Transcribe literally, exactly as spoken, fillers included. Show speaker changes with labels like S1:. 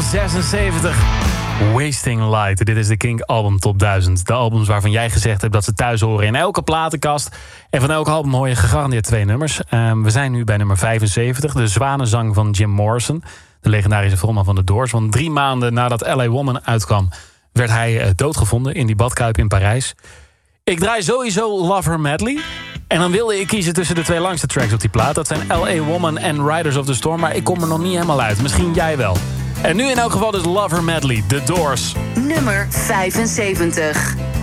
S1: zesenzeventig. Wasting Light. Dit is de Kink Album Top duizend. De albums waarvan jij gezegd hebt dat ze thuis horen in elke platenkast. En van elk album hoor je gegarandeerd twee nummers. Um, we zijn nu bij nummer vijfenzeventig. De Zwanenzang van Jim Morrison. De legendarische frontman van de Doors. Want drie maanden nadat L A Woman uitkwam, werd hij uh, doodgevonden in die badkuip in Parijs. Ik draai sowieso Love Her Madly. En dan wilde ik kiezen tussen de twee langste tracks op die plaat. Dat zijn L A Woman en Riders of the Storm. Maar ik kom er nog niet helemaal uit. Misschien jij wel. En nu in elk geval dus Love Her Madly, The Doors.
S2: Nummer vijfenzeventig.